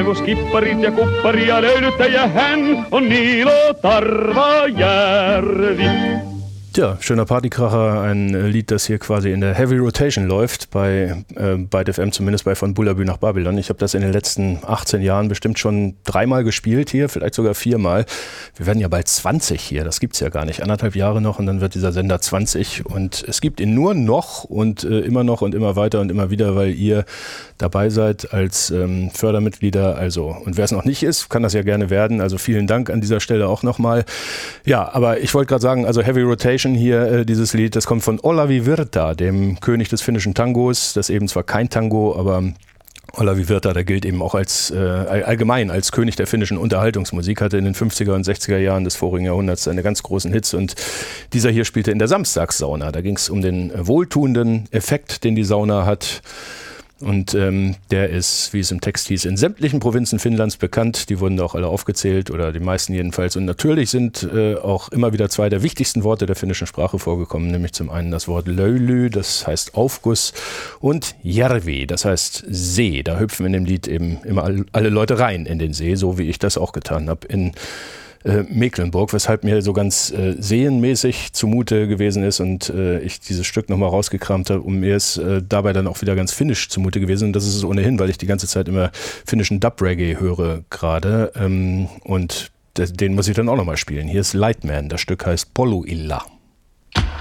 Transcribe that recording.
kun skipparit ja kupparia löylyttäjä hän on Niilo Tarvajärvi. Ja, schöner Partykracher, ein Lied, das hier quasi in der Heavy Rotation läuft, bei Byte FM, zumindest bei Von Bullabü nach Babylon. Ich habe das in den letzten 18 Jahren bestimmt schon 3-mal gespielt hier, vielleicht sogar 4-mal. Wir werden ja bald 20 hier, das gibt's ja gar nicht. 1,5 Jahre noch und dann wird dieser Sender 20 und es gibt ihn nur noch und immer noch und immer weiter und immer wieder, weil ihr dabei seid als Fördermitglieder. Also, und wer es noch nicht ist, kann das ja gerne werden. Also vielen Dank an dieser Stelle auch nochmal. Ja, aber ich wollte gerade sagen, also Heavy Rotation hier, dieses Lied, das kommt von Olavi Virta, dem König des finnischen Tangos. Das ist eben zwar kein Tango, aber Olavi Virta, der gilt eben auch als allgemein als König der finnischen Unterhaltungsmusik, hatte in den 50er und 60er Jahren des vorigen Jahrhunderts seine ganz großen Hits und dieser hier spielte in der Samstagssauna. Da ging es um den wohltuenden Effekt, den die Sauna hat. Und der ist, wie es im Text hieß, in sämtlichen Provinzen Finnlands bekannt. Die wurden da auch alle aufgezählt oder die meisten jedenfalls. Und natürlich sind auch immer wieder 2 der wichtigsten Worte der finnischen Sprache vorgekommen. Nämlich zum einen das Wort Löyly, das heißt Aufguss, und Järvi, das heißt See. Da hüpfen in dem Lied eben immer alle Leute rein in den See, so wie ich das auch getan habe in Mecklenburg, weshalb mir so ganz seenmäßig zumute gewesen ist und ich dieses Stück nochmal rausgekramt habe, und mir ist dabei dann auch wieder ganz finnisch zumute gewesen, und das ist es ohnehin, weil ich die ganze Zeit immer finnischen Dub-Reggae höre gerade, und den muss ich dann auch nochmal spielen. Hier ist Lightman, das Stück heißt Poluilla.